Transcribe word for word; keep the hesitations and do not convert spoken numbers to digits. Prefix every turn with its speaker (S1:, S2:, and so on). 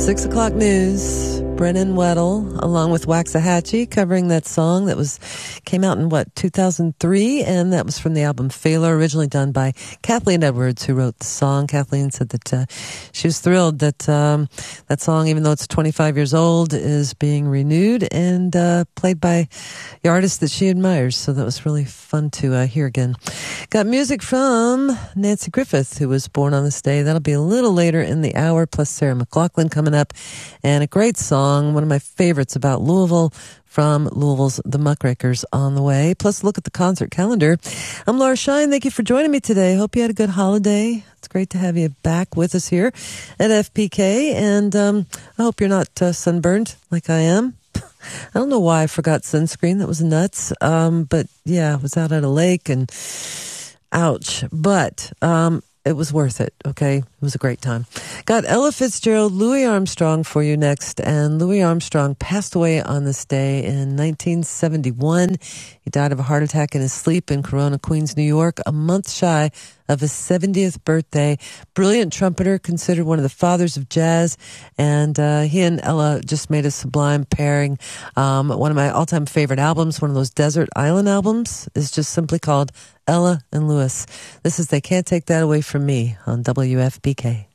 S1: Six o'clock news. Brennan Weddle, along with Waxahachie, covering that song that was came out in what two thousand three, and that was from the album Failure, originally done by Kathleen Edwards, who wrote the song. Kathleen said that uh, she was thrilled that um, that song, even though it's twenty-five years old, is being renewed and uh, played by the artist that she admires. So that was really fun to uh, hear again. Got music from Nancy Griffith, who was born on this day. That'll be a little later in the hour, plus Sarah McLachlan coming up, and a great song. One of my favorites about Louisville from Louisville's The Muckrakers on the way. Plus, look at the concert calendar. I'm Laura Shine. Thank you for joining me today. Hope you had a good holiday. It's great to have you back with us here at F P K. And um, I hope you're not uh, sunburned like I am. I don't know why I forgot sunscreen. That was nuts. Um, but yeah, I was out at a lake and ouch. But um, it was worth it, okay? It was a great time. Got Ella Fitzgerald, Louis Armstrong for you next. And Louis Armstrong passed away on this day in nineteen seventy-one. He died of a heart attack in his sleep in Corona, Queens, New York, a month shy of his seventieth birthday. Brilliant trumpeter, considered one of the fathers of jazz. And uh, he and Ella just made a sublime pairing. Um, one of my all-time favorite albums, one of those desert island albums, is just simply called Ella and Louis. This is They Can't Take That Away From Me on W F P K.